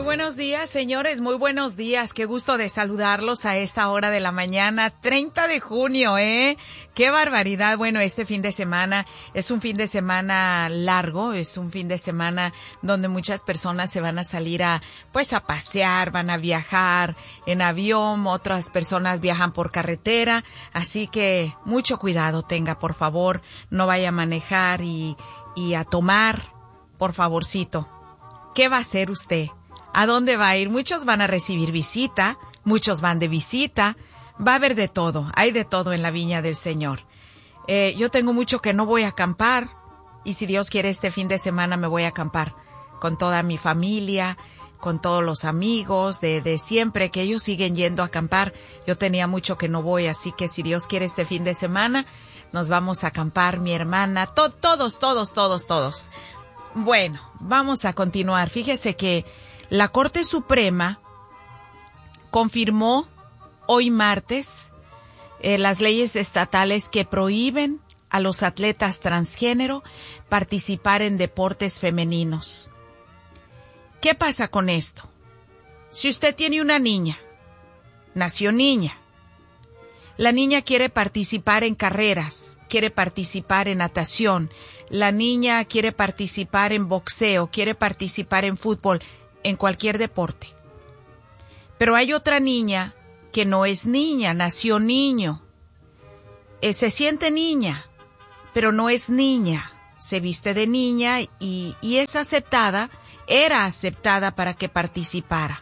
buenos días, señores, muy buenos días. Qué gusto de saludarlos a esta hora de la mañana, 30 de junio, ¿eh? ¡Qué barbaridad! Bueno, este fin de semana es un fin de semana largo, es un fin de semana donde muchas personas se van a salir a pasear, van a viajar en avión, otras personas viajan por carretera, así que mucho cuidado tenga, por favor, no vaya a manejar y a tomar, por favorcito. ¿Qué va a hacer usted? ¿A dónde va a ir? Muchos van a recibir visita, muchos van de visita, va a haber de todo, hay de todo en la viña del Señor. Yo tengo mucho que no voy a acampar, y si Dios quiere este fin de semana me voy a acampar con toda mi familia, con todos los amigos de siempre, que ellos siguen yendo a acampar. Yo tenía mucho que no voy, así que si Dios quiere este fin de semana nos vamos a acampar, mi hermana, todos. Bueno, vamos a continuar. Fíjese que la Corte Suprema confirmó hoy martes las leyes estatales que prohíben a los atletas transgénero participar en deportes femeninos. ¿Qué pasa con esto? Si usted tiene una niña, nació niña, la niña quiere participar en carreras, quiere participar en natación, la niña quiere participar en boxeo, quiere participar en fútbol, en cualquier deporte. Pero hay otra niña que no es niña, nació niño. Se siente niña, pero no es niña. Se viste de niña y es aceptada, era aceptada para que participara.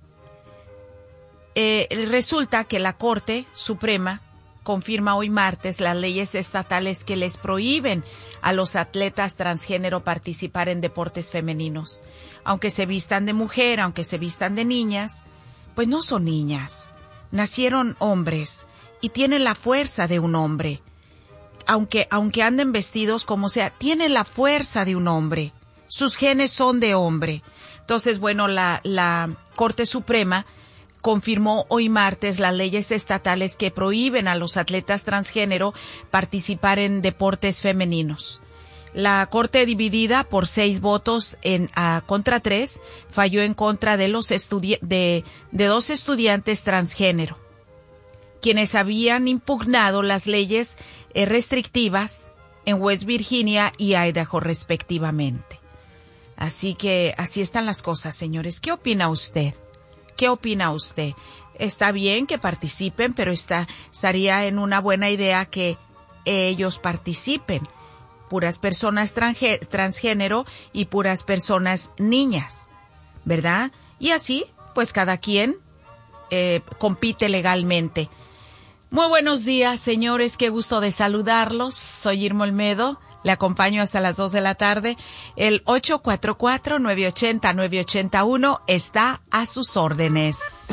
Resulta que la Corte Suprema confirma hoy martes las leyes estatales que les prohíben a los atletas transgénero participar en deportes femeninos. Aunque se vistan de mujer, aunque se vistan de niñas, pues no son niñas. Nacieron hombres y tienen la fuerza de un hombre. Aunque anden vestidos como sea, tienen la fuerza de un hombre. Sus genes son de hombre. Entonces, bueno, la Corte Suprema confirmó hoy martes las leyes estatales que prohíben a los atletas transgénero participar en deportes femeninos. La Corte, dividida por 6 votos contra 3, falló en contra de de 2 estudiantes transgénero, quienes habían impugnado las leyes restrictivas en West Virginia y Idaho respectivamente. Así que así están las cosas, señores. ¿Qué opina usted? ¿Qué opina usted? Está bien que participen, pero estaría en una buena idea que ellos participen. Puras personas transgénero y puras personas niñas, ¿verdad? Y así, pues cada quien compite legalmente. Muy buenos días, señores, qué gusto de saludarlos. Soy Irma Olmedo, le acompaño hasta las 2 de la tarde. El 844-980-981 está a sus órdenes.